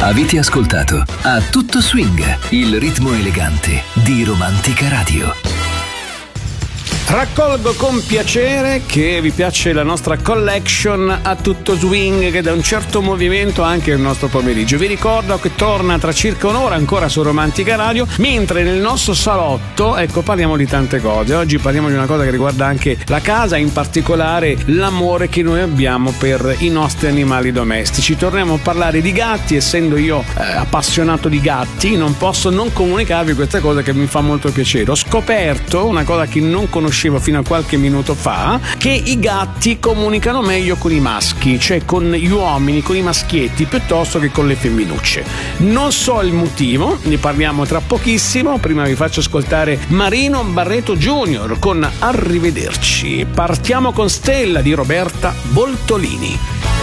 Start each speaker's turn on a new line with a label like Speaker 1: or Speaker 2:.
Speaker 1: Avete ascoltato A Tutto Swing, il ritmo elegante di Romantica Radio.
Speaker 2: Raccolgo con piacere che vi piace la nostra collection A Tutto Swing, che dà un certo movimento anche il nostro pomeriggio. Vi ricordo che torna tra circa un'ora ancora su Romantica Radio, mentre nel nostro salotto, ecco, parliamo di tante cose. Oggi parliamo di una cosa che riguarda anche la casa, in particolare l'amore che noi abbiamo per i nostri animali domestici. Torniamo a parlare di gatti, essendo io appassionato di gatti, non posso non comunicarvi questa cosa che mi fa molto piacere. Ho scoperto una cosa che non conoscevo fino a qualche minuto fa, che i gatti comunicano meglio con i maschi, cioè con gli uomini, con i maschietti, piuttosto che con le femminucce. Non so il motivo, ne parliamo tra pochissimo. Prima vi faccio ascoltare Marino Barreto Jr. con Arrivederci. Partiamo con Stella di Roberta Boltolini.